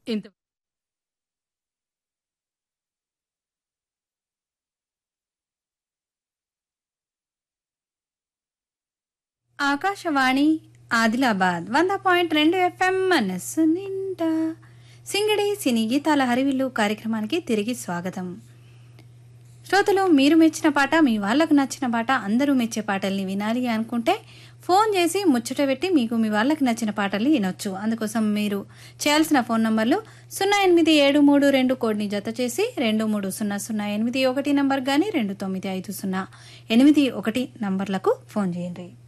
ఇంత ఆకాశవాణి ఆదిలాబాద్ 100.2 FM మనస్సు నిండా సింగడి సినీ గీతాల హరివిల్లు కార్యక్రమానికి తిరిగి స్వాగతం. శ్రోతలు, మీరు మెచ్చిన పాట, మీ వాళ్ళకు నచ్చిన పాట, అందరూ మెచ్చే పాటల్ని వినాలి అనుకుంటే ఫోన్ చేసి ముచ్చట పెట్టి మీకు మీ వాళ్ళకి నచ్చిన పాటల్ని వినొచ్చు. అందుకోసం మీరు చేయాల్సిన ఫోన్ నంబర్లు 08732 కోడ్ని జత చేసి 230081 నంబర్ కానీ 295081 నంబర్లకు ఫోన్ చేయండి.